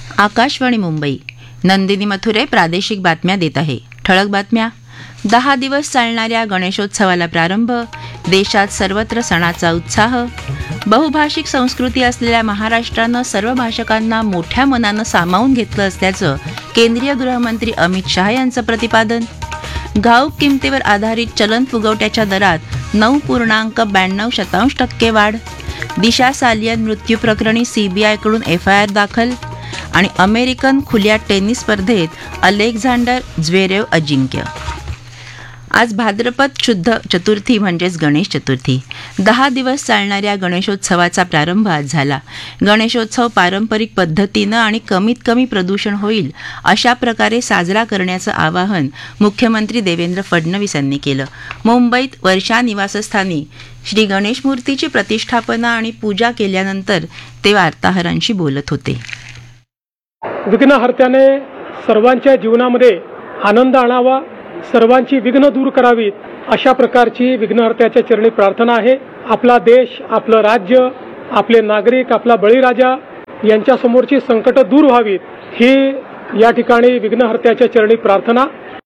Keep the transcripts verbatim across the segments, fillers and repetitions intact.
आकाशवाणी मुंबई. नंदिनी मथुरे प्रादेशिक बातम्या देत आहे. ठळक बातम्या. दहा दिवस चालणाऱ्या गणेशोत्सवाला प्रारंभ. देशात सर्वत्र सणाचा उत्साह. बहुभाषिक संस्कृती असलेल्या महाराष्ट्रानं सर्व भाषकांना मोठ्या मनानं सामावून घेतलं असल्याचं केंद्रीय गृहमंत्री अमित शहा यांचं प्रतिपादन. घाऊक किमतीवर आधारित चलन फुगवट्याच्या दरात नऊ पूर्णांक ब्याण्णव शतांश टक्के वाढ. दिशा सालियन मृत्यू प्रकरणी सीबीआयकडून एफ आय आर दाखल. आणि अमेरिकन खुल्या टेनिस स्पर्धेत अलेक्झांडर झ्वेरेव अजिंक्य. आज भाद्रपद शुद्ध चतुर्थी म्हणजेच गणेश चतुर्थी. दहा दिवस चालणाऱ्या गणेशोत्सवाचा प्रारंभ आज झाला. गणेशोत्सव पारंपरिक पद्धतीनं आणि कमीत कमी प्रदूषण होईल अशा प्रकारे साजरा करण्याचं आवाहन मुख्यमंत्री देवेंद्र फडणवीस यांनी केलं. मुंबईत वर्षा निवासस्थानी श्री गणेश मूर्तीची प्रतिष्ठापना आणि पूजा केल्यानंतर ते वार्ताहरांशी बोलत होते. विघ्नहर्त्याने सर्वांच्या जीवनामध्ये आनंद आणावा, सर्वांची विघ्न दूर करावीत, अशा प्रकारची विघ्नहर्त्याच्या चरणी प्रार्थना आहे. आपला देश, आपलं राज्य, आपले नागरिक, आपला बळीराजा यांच्यासमोरची संकट दूर व्हावीत, ही या ठिकाणी विघ्नहर्त्याच्या चरणी प्रार्थना.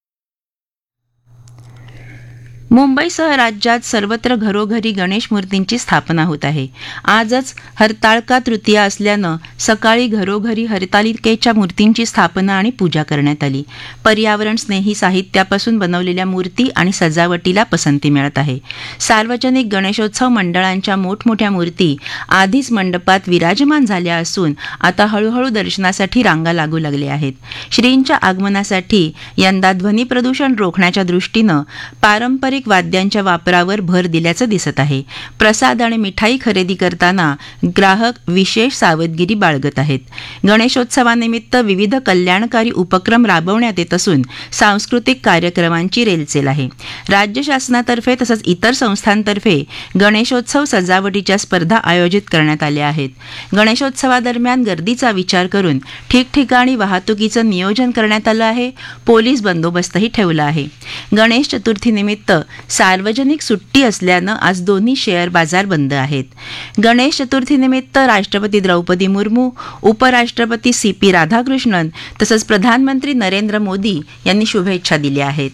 मुंबईसह राज्यात सर्वत्र घरोघरी गणेश मूर्तींची स्थापना होत आहे. आजच हरताळका तृतीया असल्यानं सकाळी घरोघरी हरतालिकेच्या मूर्तींची स्थापना आणि पूजा करण्यात आली. पर्यावरण स्नेही साहित्यापासून बनवलेल्या मूर्ती आणि सजावटीला पसंती मिळत आहे. सार्वजनिक गणेशोत्सव मंडळांच्या मोठमोठ्या मूर्ती आधीच मंडपात विराजमान झाल्या असून आता हळूहळू दर्शनासाठी रांगा लागू लागल्या आहेत. श्रींच्या आगमनासाठी यंदा ध्वनी प्रदूषण रोखण्याच्या दृष्टीनं पारंपरिक वाद्यांच्या वापरावर भर दिल्याचं दिसत आहे. प्रसाद आणि मिठाई खरेदी करताना ग्राहक विशेष सावधगिरी बाळगत आहेत. गणेशोत्सवानिमित्त विविध कल्याणकारी उपक्रम राबवण्यात येत असून सांस्कृतिक कार्यक्रमांची रेलचेल आहे. राज्य शासनातर्फे तसंच इतर संस्थांतर्फे गणेशोत्सव सजावटीच्या स्पर्धा आयोजित करण्यात आल्या आहेत. गणेशोत्सवादरम्यान गर्दीचा विचार करून ठिकठिकाणी वाहतुकीचं नियोजन करण्यात आलं आहे. पोलीस बंदोबस्तही ठेवला आहे. गणेश चतुर्थीनिमित्त सार्वजनिक सुट्टी असल्यानं आज दोन्ही शेअर बाजार बंद आहेत. गणेश चतुर्थीनिमित्त राष्ट्रपती द्रौपदी मुर्मू, उपराष्ट्रपती सी पी राधाकृष्णन तसंच प्रधानमंत्री नरेंद्र मोदी यांनी शुभेच्छा दिल्या आहेत.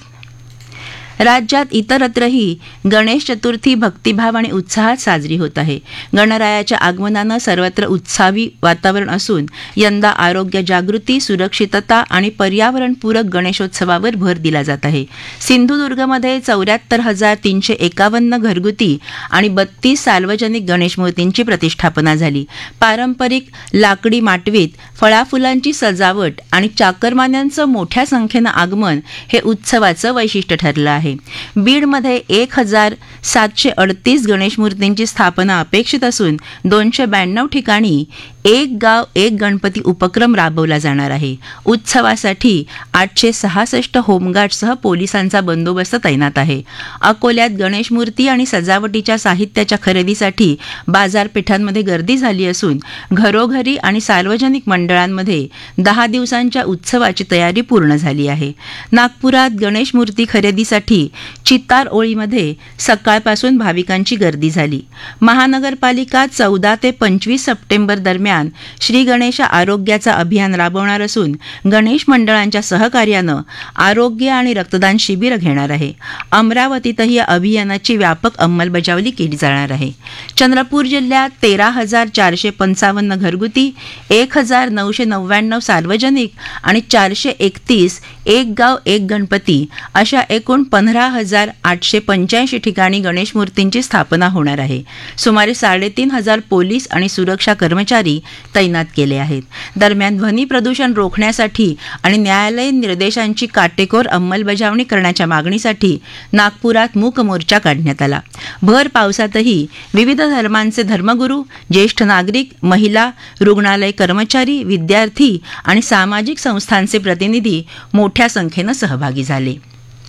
राज्यात इतरत्रही गणेश चतुर्थी भक्तिभाव आणि उत्साहात साजरी होत आहे. गणरायाच्या आगमनानं सर्वत्र उत्साही वातावरण असून यंदा आरोग्य जागृती, सुरक्षितता आणि पर्यावरणपूरक गणेशोत्सवावर भर दिला जात आहे. सिंधुदुर्गमध्ये चौऱ्याहत्तर हजार तीनशे एकावन्न घरगुती आणि बत्तीस सार्वजनिक गणेश मूर्तींची प्रतिष्ठापना झाली. पारंपरिक लाकडी माटवीत फळाफुलांची सजावट आणि चाकरमान्यांचं मोठ्या संख्येनं आगमन हे उत्सवाचं वैशिष्ट्य ठरलं आहे. बीडमध्ये एक हजार सातशे अडतीस गणेश मूर्तींची स्थापना अपेक्षित असून दोनशे ब्याण्णव ठिकाणी एक गाव एक गणपती उपक्रम राबवला जाणार आहे. उत्सवासाठी आठशे सहासष्ट होमगार्डसह पोलिसांचा बंदोबस्त तैनात आहे. अकोल्यात गणेश मूर्ती आणि सजावटीच्या साहित्याच्या खरेदीसाठी बाजारपेठांमध्ये गर्दी झाली असून घरोघरी आणि सार्वजनिक मंडळांमध्ये दहा दिवसांच्या उत्सवाची तयारी पूर्ण झाली आहे. नागपुरात गणेश मूर्ती खरेदीसाठी चित्तार ओळीमध्ये सकाळपासून भाविकांची गर्दी झाली. महानगरपालिका चौदा ते पंचवीस सप्टेंबर दरम्यान श्री गणेश आरोग्याचा अभियान राबवणार असून गणेश मंडळांच्या सहकार्यानं आरोग्य आणि रक्तदान शिबिर घेणार आहे. अमरावतीतही या अभियानाची व्यापक अंमलबजावणी केली जाणार आहे. चंद्रपूर जिल्ह्यात तेरा हजार चारशे पंचावन्न घरगुती, एक हजार नऊशे नव्याण्णव सार्वजनिक आणि चारशे एकतीस एक गाव एक गणपती अशा एकूण पंधरा हजार आठशे पंच्याऐंशी ठिकाणी गणेश मूर्तींची स्थापना होणार आहे. सुमारे साडेतीन हजार पोलीस आणि सुरक्षा कर्मचारी तैनात केले आहेत. दरम्यान ध्वनी प्रदूषण रोखण्यासाठी आणि न्यायालयीन निर्देशांची काटेकोर अंमलबजावणी करण्याच्या मागणीसाठी नागपुरात मूक मोर्चा काढण्यात आला. भर पावसातही विविध धर्मांचे धर्मगुरू, ज्येष्ठ नागरिक, महिला, रुग्णालय कर्मचारी, विद्यार्थी आणि सामाजिक संस्थांचे प्रतिनिधी मोठ्या संख्येनं सहभागी झाले.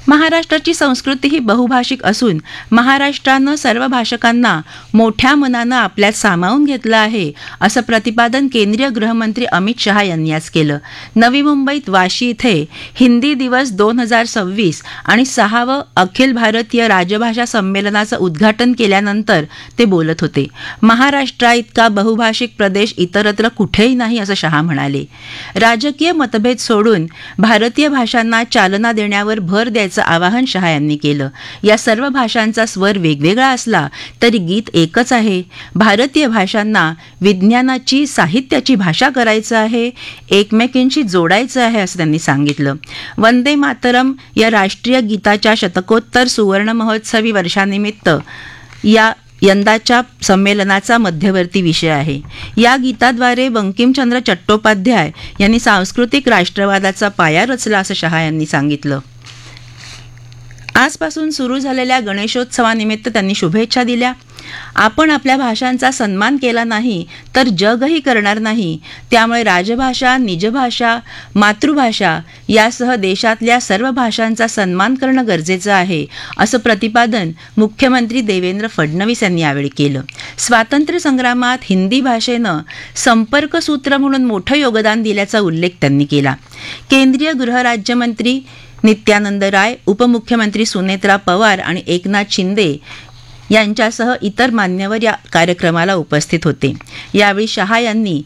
महाराष्ट्राची संस्कृती ही बहुभाषिक असून महाराष्ट्रानं सर्व भाषकांना मोठ्या मनानं आपल्यात सामावून घेतलं आहे असं प्रतिपादन केंद्रीय गृहमंत्री अमित शहा यांनी आज केलं. नवी मुंबईत वाशी इथे हिंदी दिवस दोन हजार सव्वीस आणि सहावं अखिल भारतीय राजभाषा संमेलनाचं उद्घाटन केल्यानंतर ते बोलत होते. महाराष्ट्रा इतका बहुभाषिक प्रदेश इतरत्र कुठेही नाही असं शहा म्हणाले. राजकीय मतभेद सोडून भारतीय भाषांना चालना देण्यावर भर द्यायचं आवाहन शहा यांनी केलं. या सर्व भाषांचा स्वर वेगवेगळा असला तरी गीत एकच आहे. भारतीय भाषांना विज्ञानाची साहित्याची भाषा करायचं आहे, एकमेकींशी जोडायचं आहे असं त्यांनी सांगितलं. वंदे मातरम या राष्ट्रीय गीताच्या शतकोत्तर सुवर्ण महोत्सवी वर्षानिमित्त या यंदाच्या संमेलनाचा मध्यवर्ती विषय आहे. या गीताद्वारे बंकिमचंद्र चट्टोपाध्याय यांनी सांस्कृतिक राष्ट्रवादाचा पाया रचला असं शहा यांनी सांगितलं. आजपासून सुरू झालेल्या गणेशोत्सवानिमित्त त्यांनी शुभेच्छा दिल्या. आपण आपल्या भाषांचा सन्मान केला नाही तर जगही करणार नाही. त्यामुळे राजभाषा, निजभाषा, मातृभाषा यासह देशातल्या सर्व भाषांचा सन्मान करणं गरजेचं आहे असं प्रतिपादन मुख्यमंत्री देवेंद्र फडणवीस यांनी यावेळी केलं. स्वातंत्र्य संग्रामात हिंदी भाषेनं संपर्कसूत्र म्हणून मोठं योगदान दिल्याचा उल्लेख त्यांनी केला. केंद्रीय गृहराज्यमंत्री नित्यानंद राय, उपमुख्यमंत्री सुनेत्रा पवार आणि एकनाथ शिंदे यांच्यासह इतर मान्यवर या कार्यक्रमाला उपस्थित होते. यावेळी शहा यांनी